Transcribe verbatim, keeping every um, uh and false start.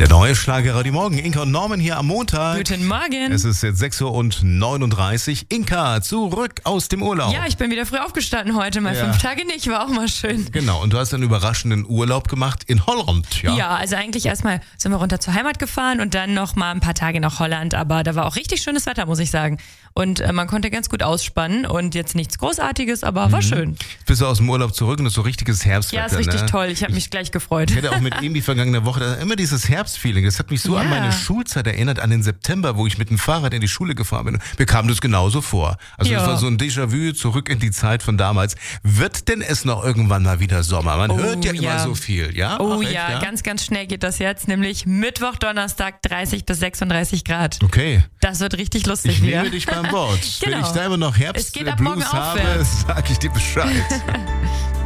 Der neue Schlager Radio Morgen. Inka und Norman hier am Montag. Guten Morgen. Es ist jetzt sechs Uhr neununddreißig. Inka, zurück aus dem Urlaub. Ja, ich bin wieder früh aufgestanden heute, mal Ja. fünf Tage nicht, war auch mal schön. Genau, und du hast einen überraschenden Urlaub gemacht in Holland, ja? Ja, also eigentlich erstmal sind wir runter zur Heimat gefahren und dann noch mal ein paar Tage nach Holland, aber da war auch richtig schönes Wetter, muss ich sagen. Und äh, man konnte ganz gut ausspannen und jetzt nichts Großartiges, aber war schön. Jetzt bist du aus dem Urlaub zurück und das ist so richtiges Herbstwetter. Ja, ist richtig ne? toll, ich habe mich gleich gefreut. Ich hatte auch mit ihm die vergangene Woche da immer dieses Herbstfeeling. Das hat mich so Ja. an meine Schulzeit erinnert, an den September, wo ich mit dem Fahrrad in die Schule gefahren bin. Mir kam das genauso vor. Also Ja. das war so ein Déjà-vu zurück in die Zeit von damals. Wird denn es noch irgendwann mal wieder Sommer? Man Oh, hört ja, ja. immer so viel, ja? Oh Ach, echt, ja, ganz, ganz schnell geht das jetzt, nämlich Mittwoch, Donnerstag dreißig bis sechsunddreißig Grad. Okay. Das wird richtig lustig Ich wieder. nehme dich beim Wort. Genau. Wenn ich da immer noch Es geht ab morgen Herbstblues habe, aufwärts. sag ich dir Bescheid.